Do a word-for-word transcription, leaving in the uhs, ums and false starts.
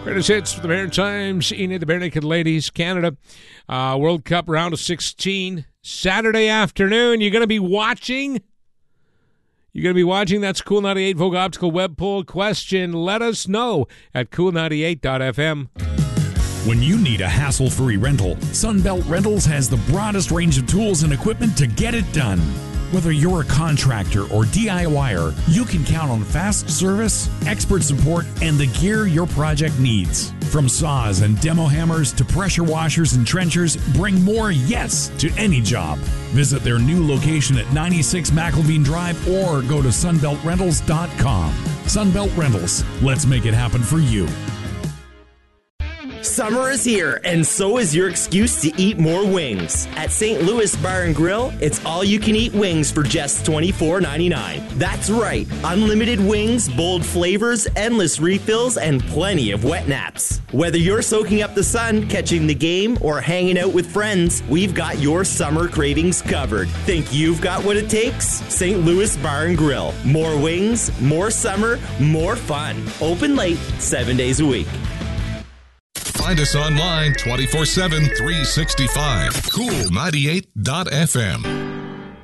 Greatest hits for the Maritimes, Ina, the Bare Naked Ladies, Canada. Uh, World Cup round of sixteen. Saturday afternoon, you're going to be watching? You're going to be watching? That's Cool ninety-eight Vogue Optical Web Poll question. Let us know at cool ninety-eight dot f m. When you need a hassle-free rental, Sunbelt Rentals has the broadest range of tools and equipment to get it done. Whether you're a contractor or DIYer, you can count on fast service, expert support, and the gear your project needs. From saws and demo hammers to pressure washers and trenchers, bring more yes to any job. Visit their new location at ninety-six McElveen Drive or go to sunbelt rentals dot com. Sunbelt Rentals, let's make it happen for you. Summer is here, and so is your excuse to eat more wings. At Saint Louis Bar and Grill, it's all-you-can-eat wings for just twenty-four ninety-nine. That's right, unlimited wings, bold flavors, endless refills, and plenty of wet naps. Whether you're soaking up the sun, catching the game, or hanging out with friends, we've got your summer cravings covered. Think you've got what it takes? Saint Louis Bar and Grill. More wings, more summer, more fun. Open late, seven days a week. Find us online twenty-four seven, three sixty-five. cool ninety-eight dot f m.